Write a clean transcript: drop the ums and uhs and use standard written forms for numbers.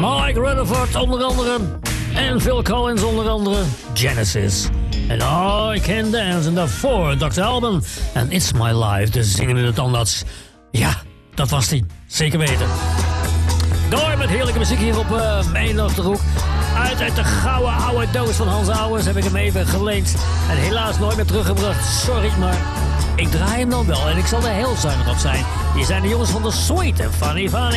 Mike Rutherford onder andere. En Phil Collins onder andere. Genesis. En I Can Dance. En daarvoor Dr. Alban. En It's My Life. De zingende tandarts. Ja, dat was die. Zeker weten. Door met heerlijke muziek hier op mijn Achterhoek. Uit de gouden oude doos van Hans Ouwers heb ik hem even geleend. En helaas nooit meer teruggebracht. Sorry, maar ik draai hem dan wel. En ik zal er heel zuinig op zijn. Hier zijn de jongens van de Sweet en Funny Funny.